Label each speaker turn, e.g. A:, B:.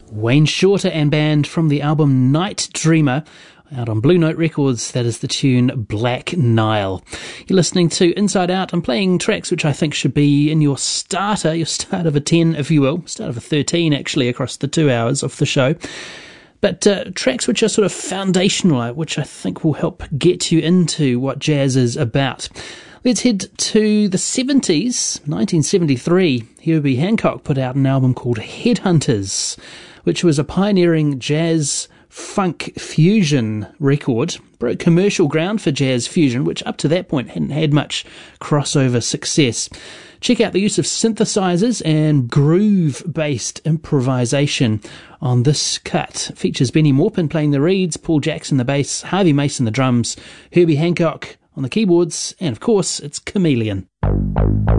A: Wayne Shorter and band from the album Night Dreamer, out on Blue Note Records. That is the tune Black Nile. You're listening to Inside Out. I'm playing tracks which I think should be in your start of a 10, if you will, start of a 13 actually, across the 2 hours of the show. But tracks which are sort of foundational, which I think will help get you into what jazz is about. Let's head to the 70s, 1973. Herbie Hancock put out an album called Headhunters, which was a pioneering jazz funk fusion record. Broke commercial ground for jazz fusion, which up to that point hadn't had much crossover success. Check out the use of synthesizers and groove-based improvisation on this cut. It features Benny Maupin playing the reeds, Paul Jackson the bass, Harvey Mason the drums, Herbie Hancock on the keyboards, and of course it's Chameleon.